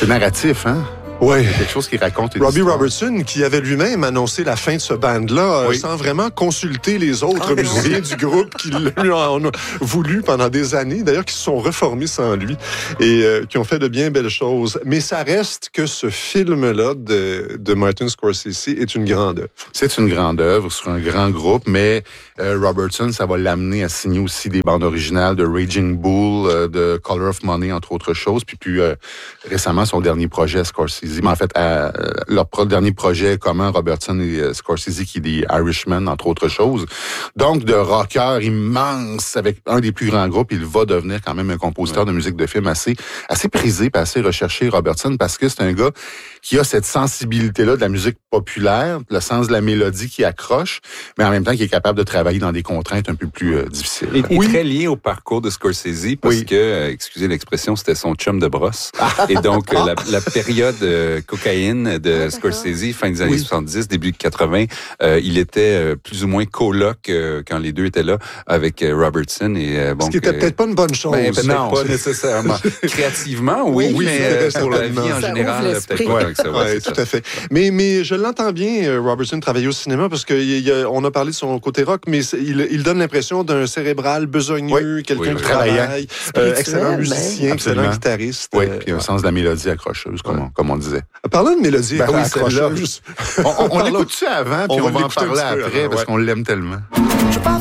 C'est narratif, hein? Oui. C'est quelque chose qui raconte une Robbie histoire. Robertson, qui avait lui-même annoncé la fin de ce band-là, Oui. sans vraiment consulter les autres musiciens du groupe qui lui ont voulu pendant des années, d'ailleurs, qui se sont reformés sans lui et qui ont fait de bien belles choses. Mais ça reste que ce film-là de Martin Scorsese est une grande œuvre. C'est une grande œuvre sur un grand groupe, mais Robertson, ça va l'amener à signer aussi des bandes originales de Raging Bull, de Color of Money, entre autres choses. Puis plus récemment, son dernier projet, Scorsese. Mais en fait, leur dernier projet commun, Robertson et Scorsese, qui est des Irishman, entre autres choses. Donc, de rocker immense, avec un des plus grands groupes, il va devenir quand même un compositeur de musique de film assez prisé, et assez recherché, Robertson, parce que c'est un gars qui a cette sensibilité-là de la musique populaire, le sens de la mélodie qui accroche, mais en même temps qui est capable de travailler dans des contraintes un peu plus difficiles. Et très lié au parcours de Scorsese, parce que, excusez l'expression, c'était son chum de brosse. Et donc, la période cocaïne de Scorsese, fin des années 70, début 80, il était plus ou moins coloc quand les deux étaient là avec Robertson. Et, Ce qui était peut-être pas une bonne chose. Peut-être pas nécessairement. Créativement, oui, mais pour la vie en général, peut-être pas avec ça. Oui, tout à fait. Mais je l'entends bien, Robertson, travailler au cinéma, parce qu'on a parlé de son côté rock, mais il donne l'impression d'un cérébral besogneux, quelqu'un qui travaille, excellent musicien, excellent guitariste. Oui, puis un sens de la mélodie accrocheuse, comme on disait. Parlant de mélodie accrocheuse... On l'écoute-tu avant, puis on va en parler après, parce qu'on l'aime tellement. Je pars